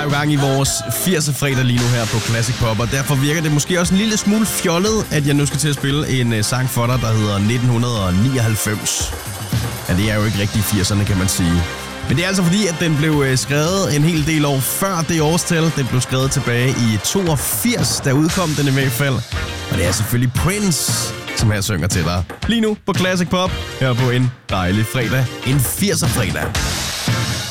jo gang i vores 80'er-fredag lige nu her på Classic Pop, og derfor virker det måske også en lille smule fjollet, at jeg nu skal til at spille en sang for dig, der hedder 1999. Ja, det er jo ikke rigtig 80'erne, kan man sige. Men det er altså fordi, at den blev skrevet en hel del år før det årstal. Den blev skrevet tilbage i 82, der udkom den i hvert fald. Og det er selvfølgelig Prince, som her synger til dig. Lige nu på Classic Pop, her på en dejlig fredag. En 80'er-fredag.